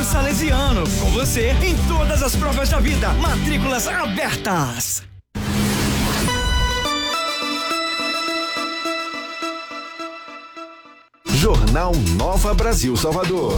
Salesiano, com você em todas as provas da vida. Matrículas abertas. Jornal Nova Brasil Salvador.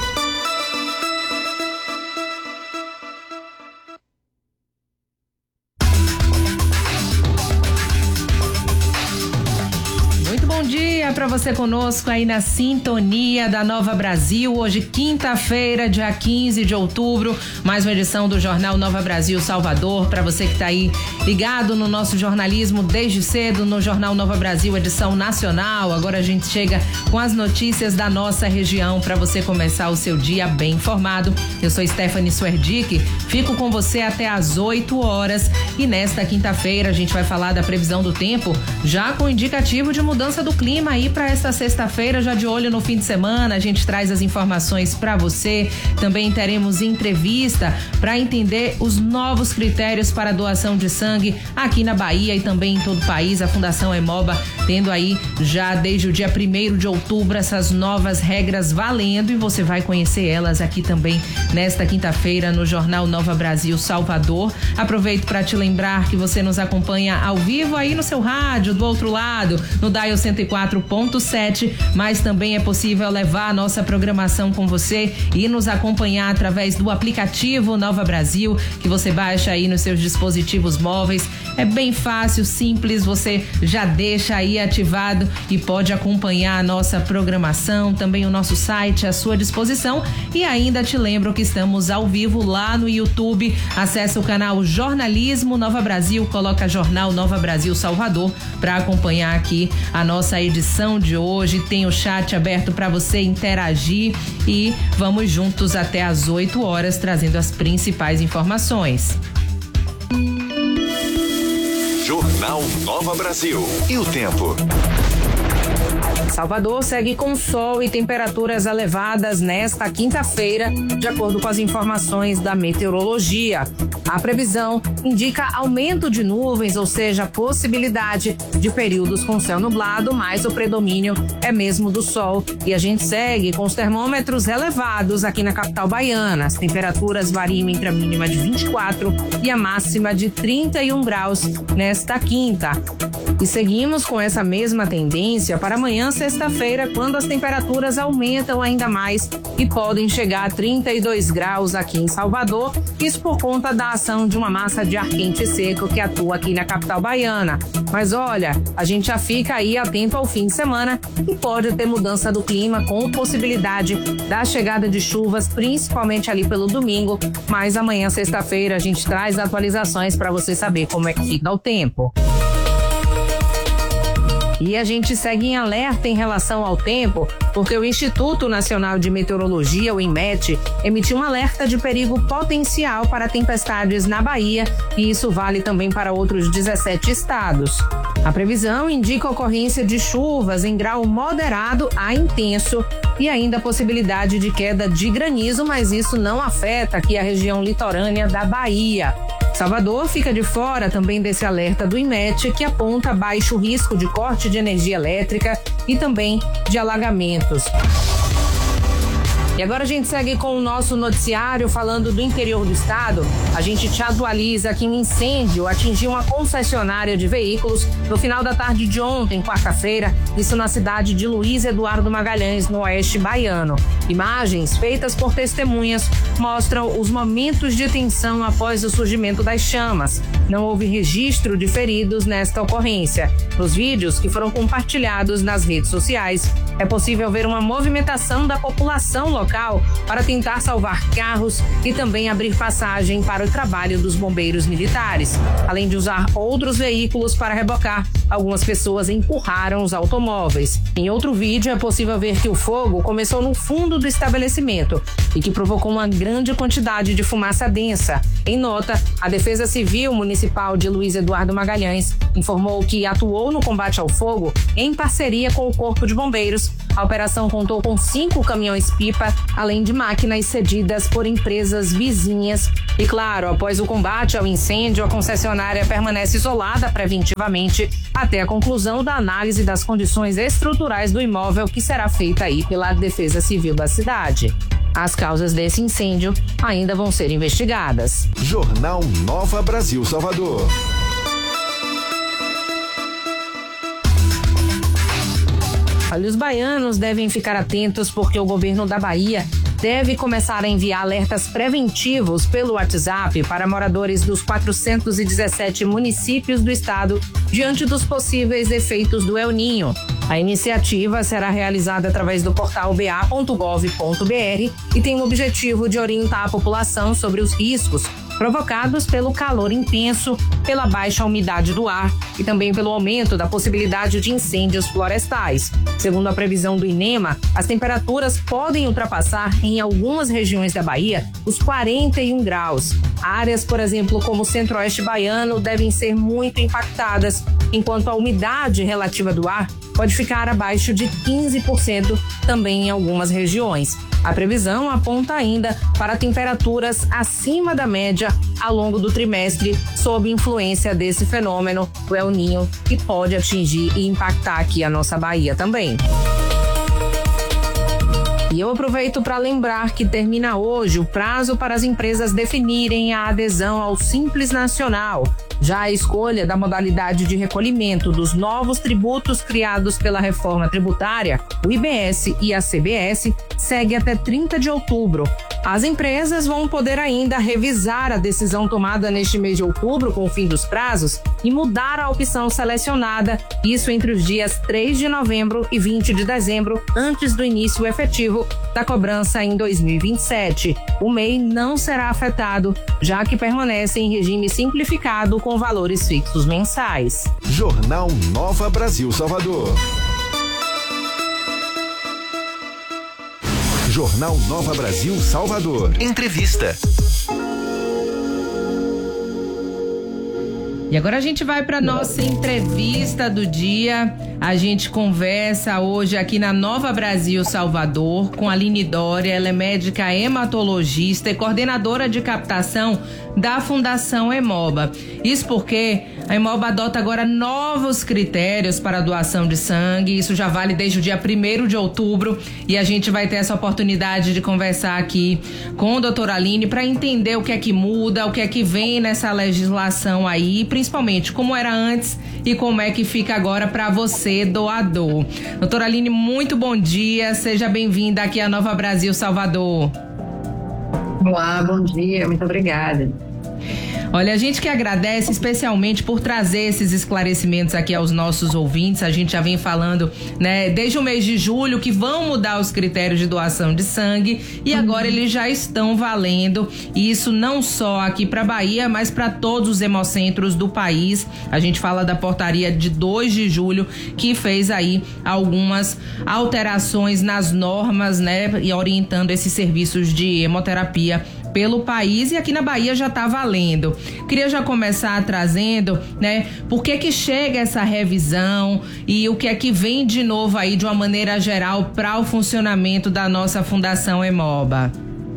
Bom dia para você conosco aí na sintonia da Nova Brasil. Hoje, quinta-feira, dia 15 de outubro, mais uma edição do Jornal Nova Brasil Salvador. Para você que está aí ligado no nosso jornalismo desde cedo, no Jornal Nova Brasil, edição nacional. Agora a gente chega com as notícias da nossa região para você começar o seu dia bem informado. Eu sou Stephanie Suerdick, fico com você até às 8 horas e nesta quinta-feira a gente vai falar da previsão do tempo, já com indicativo de mudança do clima aí para esta sexta-feira, já de olho no fim de semana. A gente traz as informações para você. Também teremos entrevista para entender os novos critérios para doação de sangue aqui na Bahia e também em todo o país. A Fundação Hemoba tendo aí já desde o dia 1º de outubro essas novas regras valendo, e você vai conhecer elas aqui também nesta quinta-feira no Jornal Nova Brasil Salvador. Aproveito para te lembrar que você nos acompanha ao vivo aí no seu rádio, do outro lado, no Dial 104.7, mas também é possível levar a nossa programação com você e nos acompanhar através do aplicativo Nova Brasil, que você baixa aí nos seus dispositivos móveis. É bem fácil, simples, você já deixa aí ativado e pode acompanhar a nossa programação, também o nosso site à sua disposição. E ainda te lembro que estamos ao vivo lá no YouTube. Acesse o canal Jornalismo Nova Brasil, coloca Jornal Nova Brasil Salvador para acompanhar aqui a nossa edição de hoje. Tem o chat aberto para você interagir e vamos juntos até às 8 horas trazendo as principais informações. Jornal Nova Brasil. E o tempo? Salvador segue com sol e temperaturas elevadas nesta quinta-feira, de acordo com as informações da meteorologia. A previsão indica aumento de nuvens, ou seja, possibilidade de períodos com céu nublado, mas o predomínio é mesmo do sol. E a gente segue com os termômetros elevados aqui na capital baiana. As temperaturas variam entre a mínima de 24 e a máxima de 31 graus nesta quinta. E seguimos com essa mesma tendência para amanhã, sexta-feira, quando as temperaturas aumentam ainda mais e podem chegar a 32 graus aqui em Salvador. Isso por conta da ação de uma massa de ar quente e seco que atua aqui na capital baiana. Mas olha, a gente já fica aí atento ao fim de semana e pode ter mudança do clima com possibilidade da chegada de chuvas, principalmente ali pelo domingo. Mas amanhã, sexta-feira, a gente traz atualizações para você saber como é que fica o tempo. E a gente segue em alerta em relação ao tempo, porque o Instituto Nacional de Meteorologia, o INMET, emitiu um alerta de perigo potencial para tempestades na Bahia, e isso vale também para outros 17 estados. A previsão indica a ocorrência de chuvas em grau moderado a intenso e ainda a possibilidade de queda de granizo, mas isso não afeta aqui a região litorânea da Bahia. Salvador fica de fora também desse alerta do INMET, que aponta baixo risco de corte de energia elétrica e também de alagamentos. E agora a gente segue com o nosso noticiário falando do interior do estado. A gente te atualiza que um incêndio atingiu uma concessionária de veículos no final da tarde de ontem, quarta-feira, isso na cidade de Luiz Eduardo Magalhães, no oeste baiano. Imagens feitas por testemunhas mostram os momentos de tensão após o surgimento das chamas. Não houve registro de feridos nesta ocorrência. Nos vídeos que foram compartilhados nas redes sociais, é possível ver uma movimentação da população local para tentar salvar carros e também abrir passagem para o trabalho dos bombeiros militares. Além de usar outros veículos para rebocar, algumas pessoas empurraram os automóveis. Em outro vídeo, é possível ver que o fogo começou no fundo do estabelecimento e que provocou uma grande quantidade de fumaça densa. Em nota, a Defesa Civil Municipal de Luiz Eduardo Magalhães informou que atuou no combate ao fogo em parceria com o Corpo de Bombeiros. A operação contou com 5 caminhões-pipa, além de máquinas cedidas por empresas vizinhas. E claro, após o combate ao incêndio, a concessionária permanece isolada preventivamente até a conclusão da análise das condições estruturais do imóvel, que será feita aí pela Defesa Civil da cidade. As causas desse incêndio ainda vão ser investigadas. Jornal Nova Brasil Salvador. Olha, os baianos devem ficar atentos porque o governo da Bahia deve começar a enviar alertas preventivos pelo WhatsApp para moradores dos 417 municípios do estado diante dos possíveis efeitos do El Ninho. A iniciativa será realizada através do portal ba.gov.br e tem o objetivo de orientar a população sobre os riscos provocados pelo calor intenso, pela baixa umidade do ar e também pelo aumento da possibilidade de incêndios florestais. Segundo a previsão do INEMA, as temperaturas podem ultrapassar em algumas regiões da Bahia os 41 graus. Áreas, por exemplo, como o centro-oeste baiano, devem ser muito impactadas, enquanto a umidade relativa do ar pode ficar abaixo de 15% também em algumas regiões. A previsão aponta ainda para temperaturas acima da média ao longo do trimestre, sob influência desse fenômeno, o El Ninho, que pode atingir e impactar aqui a nossa Bahia também. E eu aproveito para lembrar que termina hoje o prazo para as empresas definirem a adesão ao Simples Nacional. Já a escolha da modalidade de recolhimento dos novos tributos criados pela reforma tributária, o IBS e a CBS, segue até 30 de outubro. As empresas vão poder ainda revisar a decisão tomada neste mês de outubro, com o fim dos prazos, e mudar a opção selecionada, isso entre os dias 3 de novembro e 20 de dezembro, antes do início efetivo da cobrança em 2027. O MEI não será afetado, já que permanece em regime simplificado com valores fixos mensais. Jornal Nova Brasil Salvador. Jornal Nova Brasil Salvador. Entrevista. E agora a gente vai para nossa entrevista do dia. A gente conversa hoje aqui na Nova Brasil Salvador com a Aline Dória. Ela é médica hematologista e coordenadora de captação da Fundação Hemoba. Isso porque a Hemoba adota agora novos critérios para a doação de sangue. Isso já vale desde o dia 1º de outubro e a gente vai ter essa oportunidade de conversar aqui com a doutora Aline para entender o que é que muda, o que é que vem nessa legislação aí, principalmente como era antes e como é que fica agora para você, doador. Doutora Aline, muito bom dia, seja bem-vinda aqui à Nova Brasil Salvador. Olá, bom dia, muito obrigada. Olha, a gente que agradece especialmente por trazer esses esclarecimentos aqui aos nossos ouvintes. A gente já vem falando, né, desde o mês de julho que vão mudar os critérios de doação de sangue e agora eles já estão valendo. E isso não só aqui para Bahia, mas para todos os hemocentros do país. A gente fala da portaria de 2 de julho que fez aí algumas alterações nas normas, né, e orientando esses serviços de hemoterapia pelo país, e aqui na Bahia já está valendo. Queria já começar trazendo, né, por que chega essa revisão e o que é que vem de novo aí de uma maneira geral para o funcionamento da nossa Fundação Hemoba.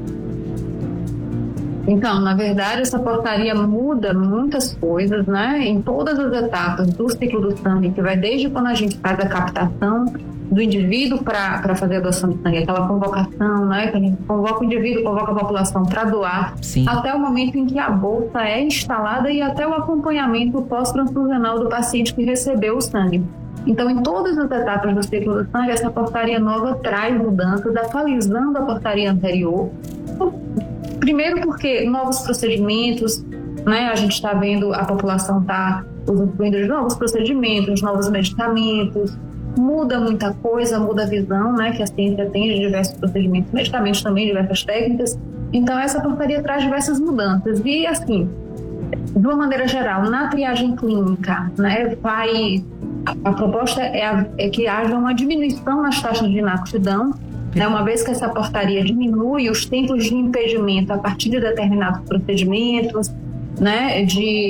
Então, na verdade, essa portaria muda muitas coisas, né, em todas as etapas do ciclo do sangue, que vai desde quando a gente faz a captação do indivíduo para fazer a doação de sangue, aquela convocação, né, que a gente convoca o indivíduo, convoca a população para doar, sim, até o momento em que a bolsa é instalada e até o acompanhamento pós-transfusional do paciente que recebeu o sangue. Então, em todas as etapas do ciclo do sangue, essa portaria nova traz mudanças, atualizando a portaria anterior. Primeiro porque novos procedimentos, né, a gente está vendo a população está usufruindo de novos procedimentos, novos medicamentos, muda muita coisa, muda a visão, né, que a ciência tem de diversos procedimentos, medicamentos também, diversas técnicas. Então, essa portaria traz diversas mudanças. E, assim, de uma maneira geral, na triagem clínica, né, a proposta é que haja uma diminuição nas taxas de inaptidão, né, uma vez que essa portaria diminui os tempos de impedimento a partir de determinados procedimentos, né,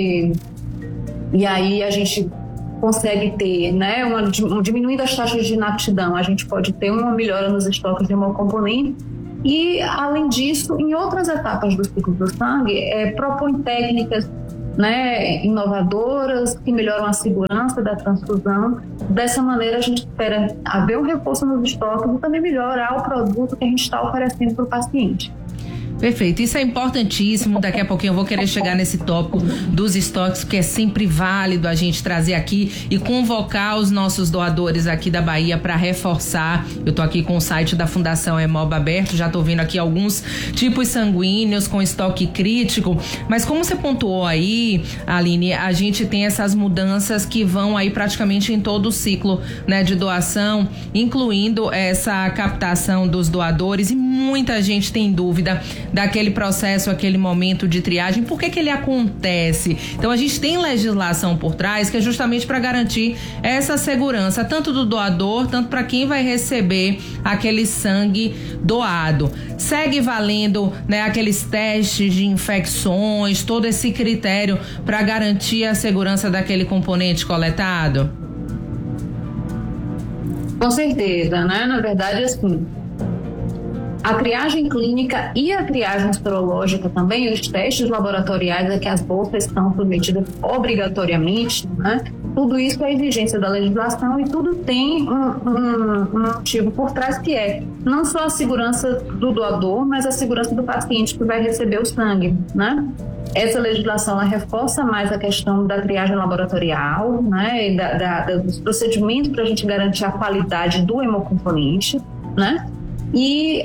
e aí a gente consegue ter, né, diminuindo as taxas de inaptidão, a gente pode ter uma melhora nos estoques de hemocomponente. E, além disso, em outras etapas do ciclo do sangue, propõe técnicas né, inovadoras, que melhoram a segurança da transfusão. Dessa maneira, a gente espera haver um reforço nos estoques e também melhorar o produto que a gente está oferecendo para o paciente. Perfeito, isso é importantíssimo. Daqui a pouquinho eu vou querer chegar nesse tópico dos estoques, porque é sempre válido a gente trazer aqui e convocar os nossos doadores aqui da Bahia para reforçar. Eu tô aqui com o site da Fundação Hemoba aberto, já tô vendo aqui alguns tipos sanguíneos com estoque crítico, mas como você pontuou aí, Aline, a gente tem essas mudanças que vão aí praticamente em todo o ciclo, né, de doação, incluindo essa captação dos doadores, e muita gente tem dúvida daquele processo, aquele momento de triagem, por que ele acontece? Então a gente tem legislação por trás que é justamente para garantir essa segurança, tanto do doador, tanto para quem vai receber aquele sangue doado. Segue valendo, né, aqueles testes de infecções, todo esse critério para garantir a segurança daquele componente coletado? Com certeza, né? Na verdade, assim, a triagem clínica e a triagem sorológica também, os testes laboratoriais a que as bolsas são submetidas obrigatoriamente, né? Tudo isso é exigência da legislação e tudo tem um motivo por trás, que é não só a segurança do doador, mas a segurança do paciente que vai receber o sangue, né? Essa legislação ela reforça mais a questão da triagem laboratorial, né? E dos procedimentos para a gente garantir a qualidade do hemocomponente, né? E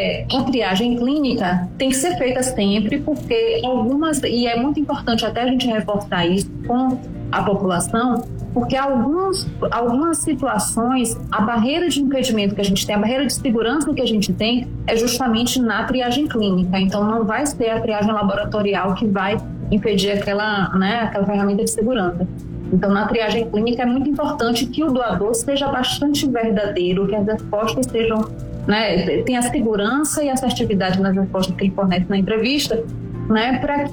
a triagem clínica tem que ser feita sempre, porque e é muito importante até a gente reforçar isso com a população, porque algumas situações, a barreira de impedimento que a gente tem, a barreira de segurança que a gente tem é justamente na triagem clínica. Então não vai ser a triagem laboratorial que vai impedir aquela ferramenta de segurança. Então, na triagem clínica é muito importante que o doador seja bastante verdadeiro, que as respostas sejam, né, tenha a segurança e assertividade nas respostas que ele fornece na entrevista, né, para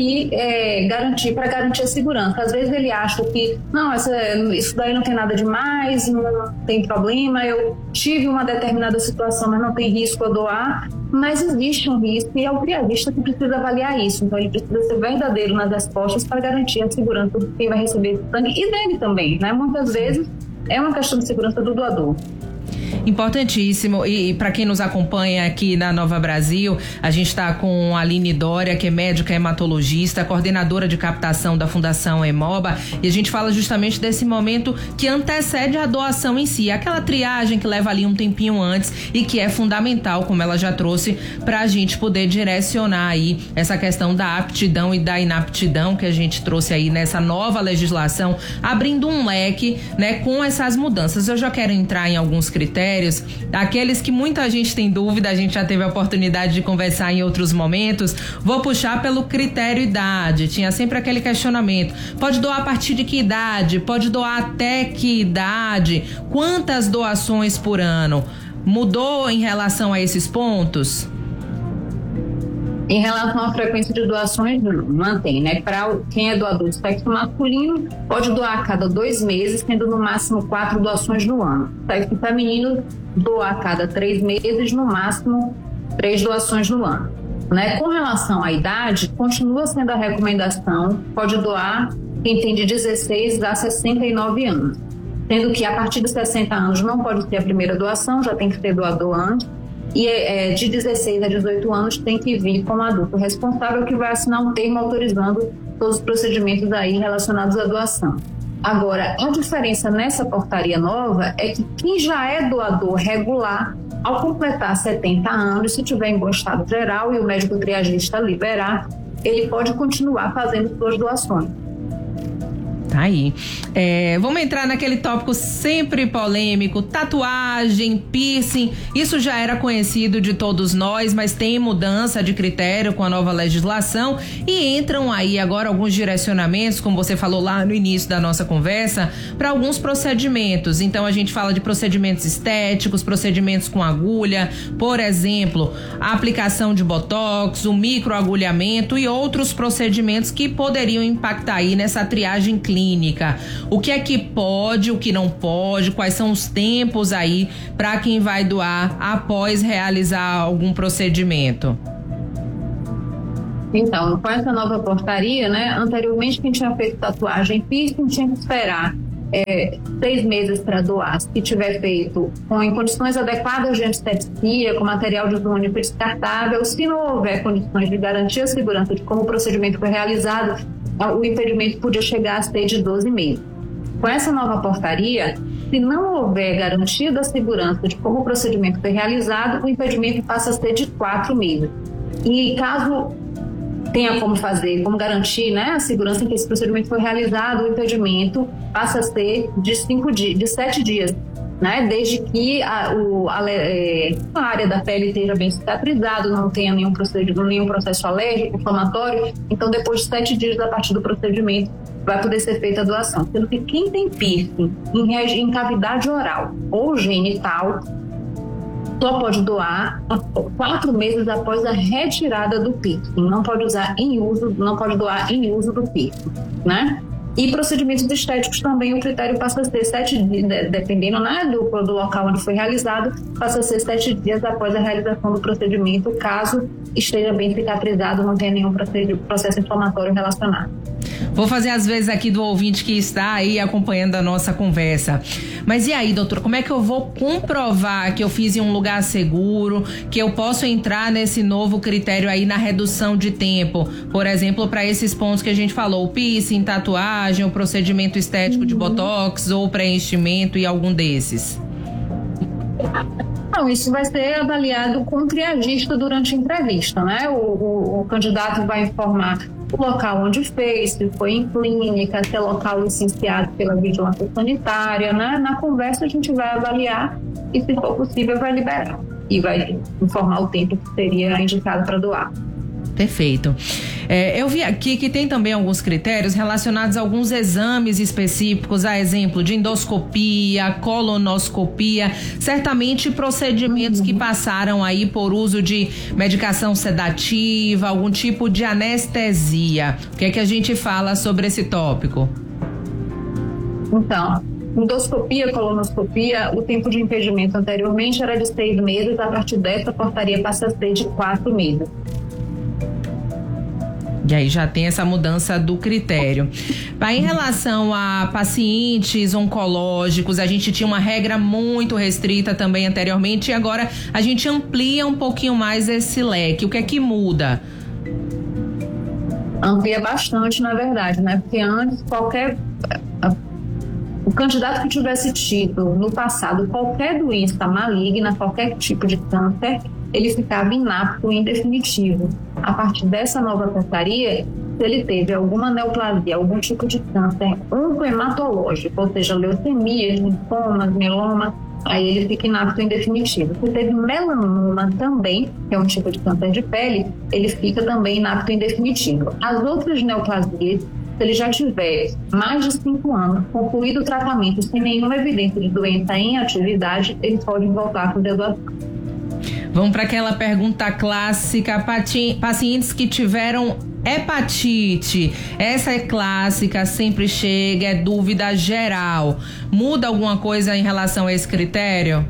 garantir a segurança. Às vezes ele acha que não, isso daí não tem nada demais, não tem problema, eu tive uma determinada situação, mas não tem risco a doar. Mas existe um risco e é o triagista que precisa avaliar isso. Então ele precisa ser verdadeiro nas respostas para garantir a segurança de quem vai receber sangue e dele também, né? Muitas vezes é uma questão de segurança do doador. Importantíssimo. E para quem nos acompanha aqui na Nova Brasil, a gente está com a Aline Dória, que é médica hematologista, coordenadora de captação da Fundação Hemoba, e a gente fala justamente desse momento que antecede a doação em si, aquela triagem que leva ali um tempinho antes e que é fundamental, como ela já trouxe, para a gente poder direcionar aí essa questão da aptidão e da inaptidão que a gente trouxe aí nessa nova legislação, abrindo um leque, né, com essas mudanças. Eu já quero entrar em alguns critérios, aqueles que muita gente tem dúvida, a gente já teve a oportunidade de conversar em outros momentos. Vou puxar pelo critério idade. Tinha sempre aquele questionamento: pode doar a partir de que idade? Pode doar até que idade? Quantas doações por ano? Mudou em relação a esses pontos? Em relação à frequência de doações, mantém, né? Para quem é doador de sexo masculino, pode doar a cada 2 meses, tendo no máximo 4 doações no ano. Sexo feminino, doa a cada 3 meses, no máximo 3 doações no ano. Né? Com relação à idade, continua sendo a recomendação, pode doar quem tem de 16 a 69 anos. Sendo que a partir de 60 anos não pode ter a primeira doação, já tem que ter doador antes. E de 16 a 18 anos tem que vir como adulto responsável, que vai assinar um termo autorizando todos os procedimentos aí relacionados à doação. Agora, a diferença nessa portaria nova é que quem já é doador regular, ao completar 70 anos, se tiver em bom estado geral e o médico triagista liberar, ele pode continuar fazendo suas doações. Tá aí. Vamos entrar naquele tópico sempre polêmico: tatuagem, piercing. Isso já era conhecido de todos nós, mas tem mudança de critério com a nova legislação e entram aí agora alguns direcionamentos, como você falou lá no início da nossa conversa, para alguns procedimentos. Então a gente fala de procedimentos estéticos, procedimentos com agulha, por exemplo, a aplicação de botox, o microagulhamento e outros procedimentos que poderiam impactar aí nessa triagem clínica. O que é que pode, o que não pode, quais são os tempos aí para quem vai doar após realizar algum procedimento? Então, com essa nova portaria, né, anteriormente quem tinha feito tatuagem piercing tinha que esperar 6 meses para doar. Se tiver feito em condições adequadas de antisepsia, com material de uso único descartável, se não houver condições de garantir a segurança de como o procedimento foi realizado, o impedimento podia chegar a ser de 12 meses. Com essa nova portaria, se não houver garantia da segurança de como o procedimento foi realizado, o impedimento passa a ser de 4 meses. E caso tenha como garantir, né, a segurança em que esse procedimento foi realizado, o impedimento passa a ser de 7 dias, né, desde que a área da pele esteja bem cicatrizada, não tenha nenhum processo alérgico, inflamatório. Então, depois de 7 dias a partir do procedimento, vai poder ser feita a doação. Sendo que quem tem piercing em cavidade oral ou genital só pode doar 4 meses após a retirada do piercing. Não pode doar em uso do piercing, né? E procedimentos estéticos também, o critério passa a ser 7 dias, dependendo, né, do local onde foi realizado, passa a ser 7 dias após a realização do procedimento, caso esteja bem cicatrizado, não tenha nenhum processo inflamatório relacionado. Vou fazer as vezes aqui do ouvinte que está aí acompanhando a nossa conversa. Mas e aí, doutora, como é que eu vou comprovar que eu fiz em um lugar seguro, que eu posso entrar nesse novo critério aí na redução de tempo? Por exemplo, para esses pontos que a gente falou, o piercing, tatuagem, o procedimento estético de botox ou preenchimento e algum desses. Não, isso vai ser avaliado com o triagista durante a entrevista, né? O candidato vai informar o local onde fez, se foi em clínica, se é local licenciado pela vigilância sanitária, né? Na conversa a gente vai avaliar e, se for possível, vai liberar e vai informar o tempo que seria indicado para doar. Perfeito. Eu vi aqui que tem também alguns critérios relacionados a alguns exames específicos, a exemplo de endoscopia, colonoscopia, certamente procedimentos que passaram aí por uso de medicação sedativa, algum tipo de anestesia. O que é que a gente fala sobre esse tópico? Então, endoscopia, colonoscopia, o tempo de impedimento anteriormente era de 6 meses, a partir dessa portaria passa a ser de 4 meses. E aí já tem essa mudança do critério. Em relação a pacientes oncológicos, a gente tinha uma regra muito restrita também anteriormente e agora a gente amplia um pouquinho mais esse leque. O que é que muda? Amplia bastante, na verdade, né? Porque antes o candidato que tivesse tido no passado qualquer doença maligna, qualquer tipo de câncer, ele ficava inapto em definitivo. A partir dessa nova portaria, se ele teve alguma neoplasia, algum tipo de câncer oncohematológico, ou seja, leucemias, linfomas, mieloma, aí ele fica inapto em definitivo. Se teve melanoma também, que é um tipo de câncer de pele, ele fica também inapto em definitivo. As outras neoplasias, se ele já tiver mais de 5 anos, concluído o tratamento sem nenhuma evidência de doença em atividade, ele pode voltar a fazer a doação. Vamos para aquela pergunta clássica, pacientes que tiveram hepatite. Essa é clássica, sempre chega, é dúvida geral. Muda alguma coisa em relação a esse critério?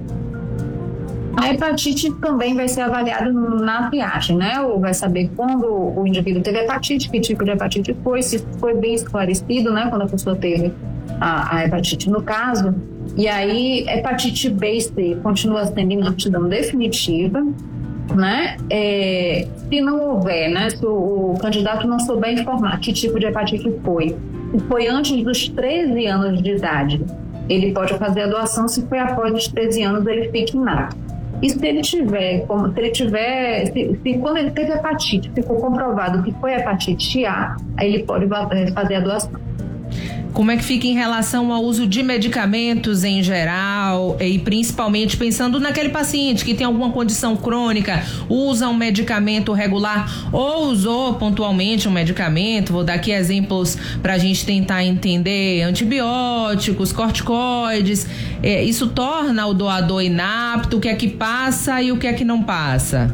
A hepatite também vai ser avaliada na triagem, né? Ou vai saber quando o indivíduo teve hepatite, que tipo de hepatite foi, se foi bem esclarecido, né? Quando a pessoa teve a hepatite no caso. E aí, hepatite B e C continua sendo inaptidão definitiva, né? Se não houver, né? Se o candidato não souber informar que tipo de hepatite foi, se foi antes dos 13 anos de idade, ele pode fazer a doação. Se foi após os 13 anos, ele fica inapto. E se ele tiver, quando ele teve hepatite, ficou comprovado que foi hepatite A, aí ele pode fazer a doação. Como é que fica em relação ao uso de medicamentos em geral e principalmente pensando naquele paciente que tem alguma condição crônica, usa um medicamento regular ou usou pontualmente um medicamento? Vou dar aqui exemplos para a gente tentar entender: antibióticos, corticoides. Isso torna o doador inapto? O que é que passa e o que é que não passa?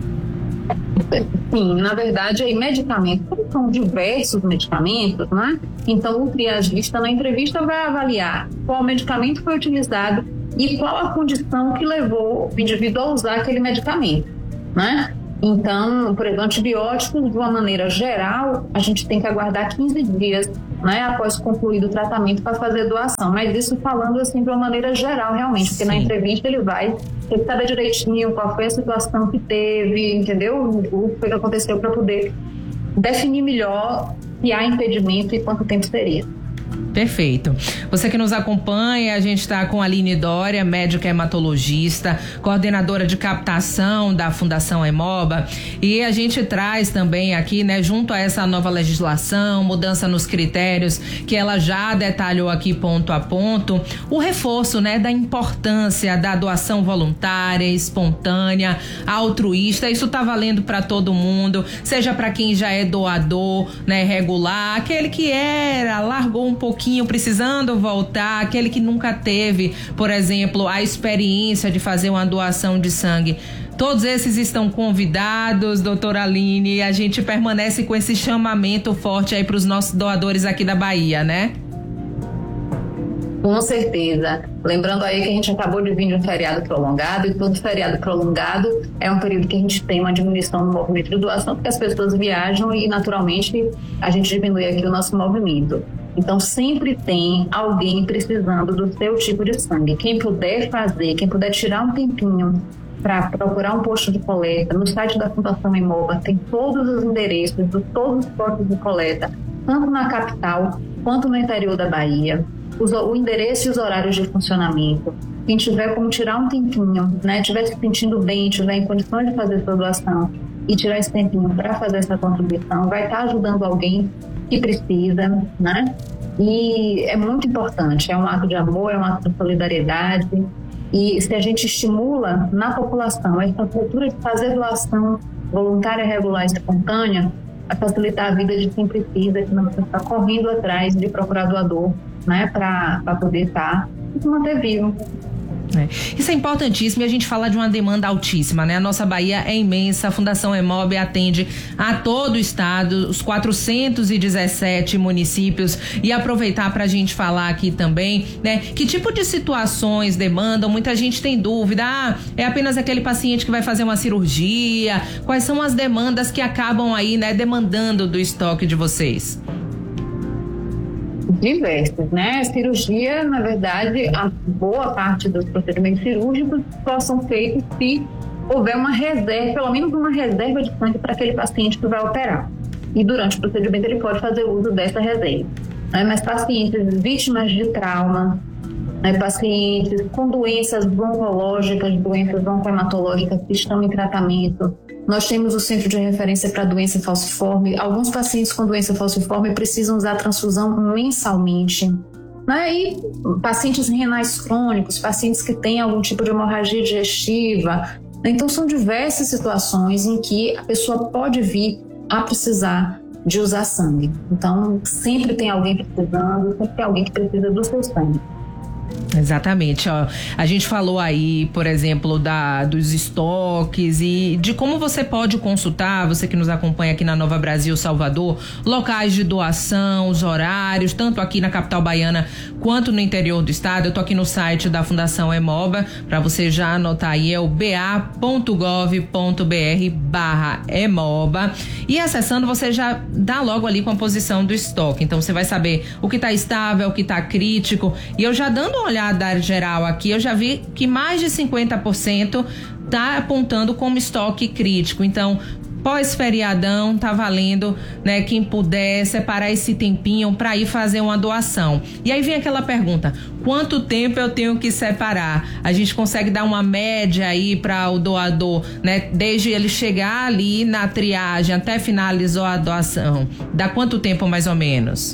Sim, na verdade, aí medicamentos, são diversos medicamentos, né? Então, o triagista na entrevista vai avaliar qual medicamento foi utilizado e qual a condição que levou o indivíduo a usar aquele medicamento, né? Então, por exemplo, antibióticos, de uma maneira geral, a gente tem que aguardar 15 dias, né, após concluído o tratamento para fazer doação. Mas isso falando assim de uma maneira geral, realmente, porque na entrevista ele vai ter que saber direitinho qual foi a situação que teve, entendeu? O que aconteceu para poder definir melhor se há impedimento e quanto tempo seria. Perfeito. Você que nos acompanha, a gente está com a Aline Dória, médica hematologista, coordenadora de captação da Fundação Hemoba, e a gente traz também aqui, né, junto a essa nova legislação, mudança nos critérios que ela já detalhou aqui ponto a ponto, o reforço, né, da importância da doação voluntária, espontânea, altruísta. Isso tá valendo para todo mundo, seja para quem já é doador, né, regular, aquele que largou um pouquinho precisando voltar, aquele que nunca teve, por exemplo, a experiência de fazer uma doação de sangue. Todos esses estão convidados, doutora Aline, e a gente permanece com esse chamamento forte aí para os nossos doadores aqui da Bahia, né? Com certeza. Lembrando aí que a gente acabou de vir de um feriado prolongado, e todo feriado prolongado é um período que a gente tem uma diminuição no movimento de doação, porque as pessoas viajam e, naturalmente, a gente diminui aqui o nosso movimento. Então, sempre tem alguém precisando do seu tipo de sangue. Quem puder fazer, quem puder tirar um tempinho para procurar um posto de coleta, no site da Fundação Hemoba tem todos os endereços de todos os postos de coleta, tanto na capital quanto no interior da Bahia, o endereço e os horários de funcionamento. Quem tiver como tirar um tempinho, né, estiver se sentindo bem, tiver em condições de fazer sua doação e tirar esse tempinho para fazer essa contribuição, vai estar ajudando alguém que precisa, né? E é muito importante, é um ato de amor, é um ato de solidariedade. E se a gente estimula na população essa cultura de fazer doação voluntária, regular e espontânea, a facilitar a vida de quem precisa, que não precisa estar correndo atrás de procurar doador, né, para poder estar e se manter vivo. Isso é importantíssimo, e a gente fala de uma demanda altíssima, né? A nossa Bahia é imensa, a Fundação Hemoba atende a todo o estado, os 417 municípios, e aproveitar para a gente falar aqui também, né? Que tipo de situações demandam? Muita gente tem dúvida, é apenas aquele paciente que vai fazer uma cirurgia? Quais são as demandas que acabam aí, né, demandando do estoque de vocês? Diversos, né? Cirurgia, na verdade, a boa parte dos procedimentos cirúrgicos só são feitos se houver uma reserva, pelo menos uma reserva de sangue para aquele paciente que vai operar. E durante o procedimento ele pode fazer uso dessa reserva. Né? Mas pacientes vítimas de trauma, né? Pacientes com doenças oncológicas, doenças oncohematológicas que estão em tratamento. Nós temos o Centro de Referência para Doença Falciforme. Alguns pacientes com doença falciforme precisam usar transfusão mensalmente. Né? E pacientes renais crônicos, pacientes que têm algum tipo de hemorragia digestiva. Então, são diversas situações em que a pessoa pode vir a precisar de usar sangue. Então, sempre tem alguém precisando, sempre tem alguém que precisa do seu sangue. Exatamente, ó. A gente falou aí, por exemplo, dos estoques e de como você pode consultar, você que nos acompanha aqui na Nova Brasil Salvador, locais de doação, os horários, tanto aqui na capital baiana quanto no interior do estado. Eu tô aqui no site da Fundação Hemoba, para você já anotar aí, é o ba.gov.br/Hemoba, e acessando você já dá logo ali com a posição do estoque. Então você vai saber o que tá estável, o que tá crítico, e eu já dando uma olhada geral aqui, eu já vi que mais de 50% tá apontando como estoque crítico. Então, pós-feriadão, tá valendo, né? Quem puder separar esse tempinho para ir fazer uma doação. E aí vem aquela pergunta: quanto tempo eu tenho que separar? A gente consegue dar uma média aí para o doador, né? Desde ele chegar ali na triagem até finalizar a doação. Dá quanto tempo mais ou menos?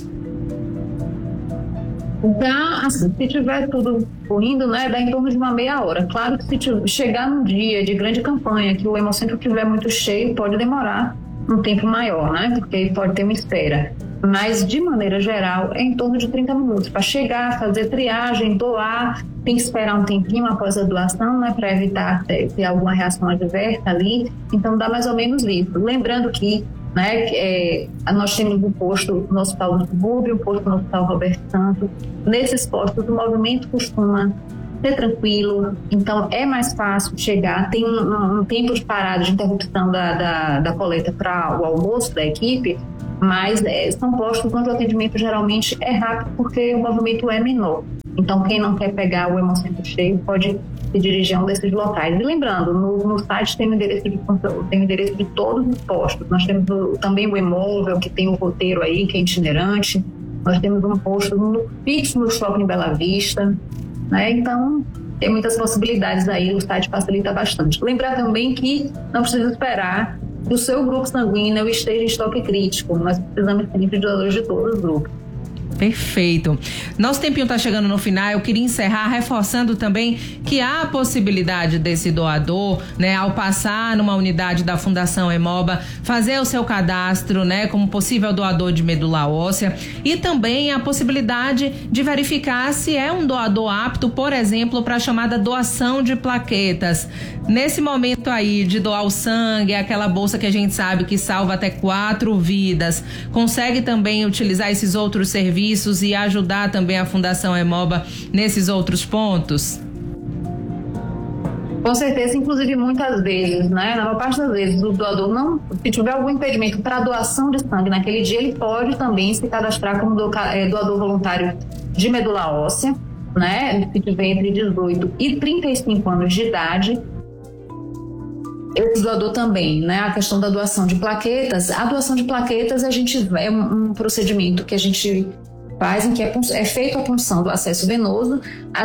Assim, se tiver tudo correndo, né, dá em torno de uma meia hora. Claro que se chegar num dia de grande campanha, que o hemocentro estiver muito cheio, pode demorar um tempo maior, né, porque pode ter uma espera. Mas, de maneira geral, é em torno de 30 minutos. Para chegar, fazer triagem, doar, tem que esperar um tempinho após a doação, né, para evitar ter alguma reação adversa ali. Então, dá mais ou menos isso. Lembrando que, né, nós temos um posto no Hospital do Subúrbio, um posto no Hospital Roberto Santos. Nesses postos, o movimento costuma ser tranquilo, então é mais fácil chegar, tem um tempo de parada, de interrupção da coleta para o almoço da equipe, mas são postos onde o atendimento geralmente é rápido porque o movimento é menor. Então, quem não quer pegar o hemocentro cheio pode se dirigir a um desses locais. E lembrando, no site tem o endereço de todos os postos. Nós temos também o Hemóvel, que tem o roteiro aí, que é itinerante. Nós temos um posto fixo no Shopping Bela Vista, né? Então, tem muitas possibilidades aí, o site facilita bastante. Lembrar também que não precisa esperar que o seu grupo sanguíneo esteja em estoque crítico. Nós precisamos sempre de doadores de todos os grupos. Perfeito. Nosso tempinho está chegando no final. Eu queria encerrar reforçando também que há a possibilidade desse doador, né, ao passar numa unidade da Fundação Hemoba, fazer o seu cadastro, né, como possível doador de medula óssea, e também a possibilidade de verificar se é um doador apto, por exemplo, para a chamada doação de plaquetas. Nesse momento aí de doar o sangue, aquela bolsa que a gente sabe que salva até 4 vidas, consegue também utilizar esses outros serviços e ajudar também a Fundação Hemoba nesses outros pontos? Com certeza, inclusive muitas vezes, né? Na maior parte das vezes, o doador se tiver algum impedimento para doação de sangue naquele dia, ele pode também se cadastrar como doador voluntário de medula óssea, né? Se tiver entre 18 e 35 anos de idade. Esse doador também, né? A questão da doação de plaquetas. A doação de plaquetas é um procedimento que a gente faz em que é feita a punção do acesso venoso.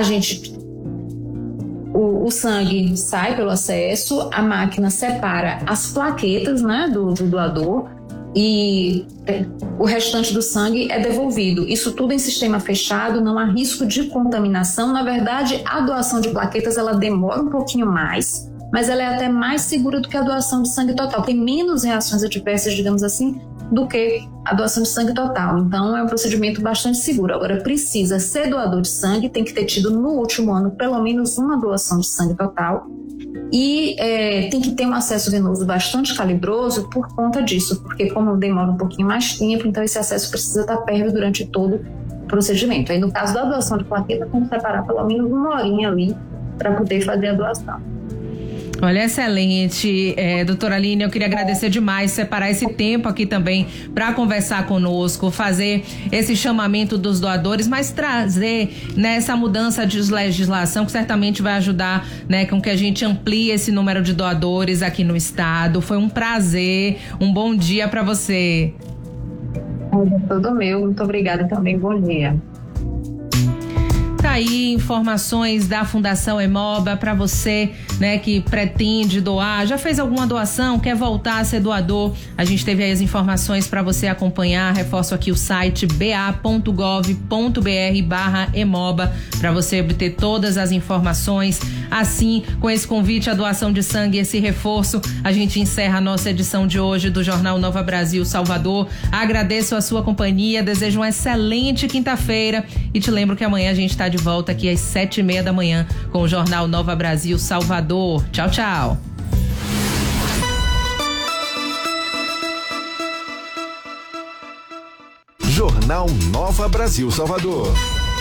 O sangue sai pelo acesso, a máquina separa as plaquetas, né, do doador, e o restante do sangue é devolvido. Isso tudo em sistema fechado, não há risco de contaminação. Na verdade, a doação de plaquetas ela demora um pouquinho mais, mas ela é até mais segura do que a doação de sangue total. Tem menos reações adversas, digamos assim, do que a doação de sangue total. Então, é um procedimento bastante seguro. Agora, precisa ser doador de sangue, tem que ter tido no último ano pelo menos uma doação de sangue total e tem que ter um acesso venoso bastante calibroso por conta disso, porque como demora um pouquinho mais tempo, então esse acesso precisa estar perto durante todo o procedimento. Aí, no caso da doação de plaqueta, tem que separar pelo menos uma horinha ali para poder fazer a doação. Olha, excelente, doutora Aline, eu queria agradecer demais, separar esse tempo aqui também para conversar conosco, fazer esse chamamento dos doadores, mas trazer, né, essa mudança de legislação que certamente vai ajudar, né, com que a gente amplie esse número de doadores aqui no estado. Foi um prazer, um bom dia para você. Todo meu, muito obrigada também, bom dia. Tá aí informações da Fundação Hemoba para você, né, que pretende doar, já fez alguma doação, quer voltar a ser doador. A gente teve aí as informações para você acompanhar. Reforço aqui o site ba.gov.br/hemoba para você obter todas as informações. Assim, com esse convite à doação de sangue, esse reforço, a gente encerra a nossa edição de hoje do Jornal Nova Brasil Salvador. Agradeço a sua companhia, desejo uma excelente quinta-feira e te lembro que amanhã a gente está de volta aqui às 7:30 da manhã com o Jornal Nova Brasil Salvador. Tchau, tchau. Jornal Nova Brasil Salvador.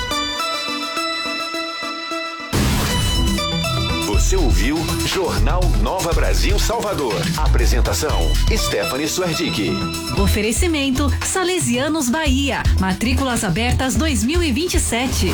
Você ouviu Jornal Nova Brasil Salvador. Apresentação: Stephanie Suerdick. Oferecimento: Salesianos Bahia. Matrículas abertas 2027.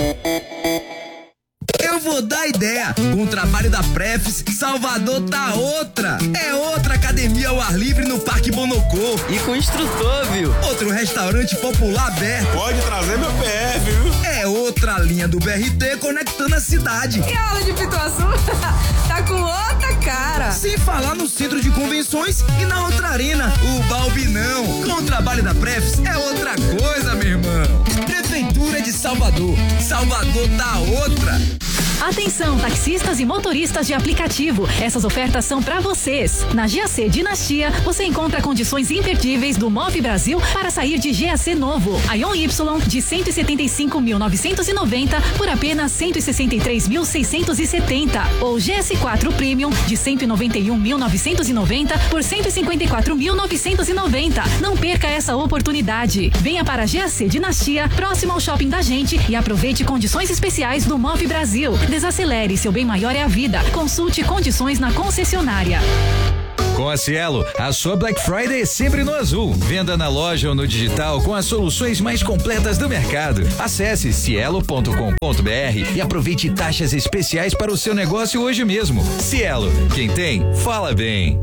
Eu vou dar ideia. Com o trabalho da Prefis, Salvador tá outra. É outra academia ao ar livre no Parque Bonocô. E com instrutor, viu? Outro restaurante popular aberto. Pode trazer meu PF, viu? É outra linha do BRT conectando a cidade. E a aula de Pituaçu tá com outra cara. Sem falar no centro de convenções e na outra arena, o Balbinão. Com o trabalho da Prefis, é outra coisa, meu irmão. Prefeitura de Salvador. Salvador tá outra. Atenção, taxistas e motoristas de aplicativo. Essas ofertas são para vocês. Na GAC Dinastia, você encontra condições imperdíveis do Move Brasil para sair de GAC novo. Ion Y de 175.990 por apenas 163.670. Ou GS4 Premium de 191.990 por 154.990. Não perca essa oportunidade. Venha para a GAC Dinastia, próximo ao Shopping da Gente, e aproveite condições especiais do Move Brasil. Desacelere, seu bem maior é a vida. Consulte condições na concessionária. Com a Cielo, a sua Black Friday é sempre no azul. Venda na loja ou no digital com as soluções mais completas do mercado. Acesse cielo.com.br e aproveite taxas especiais para o seu negócio hoje mesmo. Cielo, quem tem, fala bem.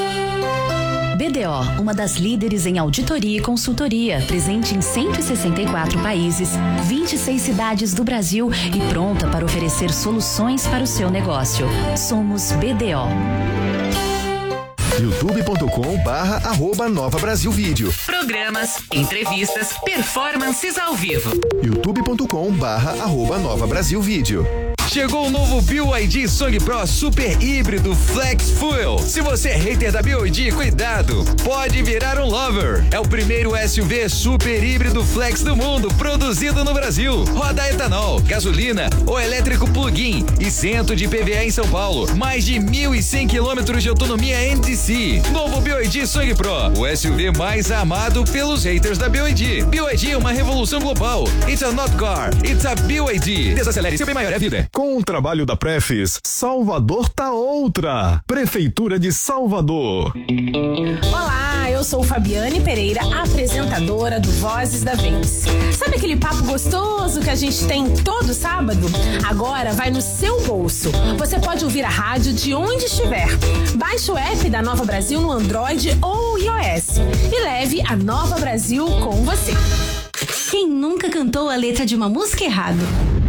BDO, uma das líderes em auditoria e consultoria, presente em 164 países, 26 cidades do Brasil e pronta para oferecer soluções para o seu negócio. Somos BDO. youtube.com/@Nova Brasil Vídeo. Programas, entrevistas, performances ao vivo. youtube.com/@Nova Brasil Vídeo. Chegou o novo BYD Song Pro Super Híbrido Flex Fuel. Se você é hater da BYD, cuidado, pode virar um lover. É o primeiro SUV super híbrido flex do mundo, produzido no Brasil. Roda etanol, gasolina ou elétrico plug-in, isento de IPVA em São Paulo. Mais de 1.100 quilômetros de autonomia NDC. Novo BYD Song Pro, o SUV mais amado pelos haters da BYD. BYD é uma revolução global. It's a not car, it's a BYD. Desacelere, seu bem maior é a vida. Com o trabalho da Prefis, Salvador tá outra. Prefeitura de Salvador. Olá, eu sou Fabiane Pereira, apresentadora do Vozes da Vez. Sabe aquele papo gostoso que a gente tem todo sábado? Agora vai no seu bolso. Você pode ouvir a rádio de onde estiver. Baixe o app da Nova Brasil no Android ou iOS e leve a Nova Brasil com você. Quem nunca cantou a letra de uma música errado?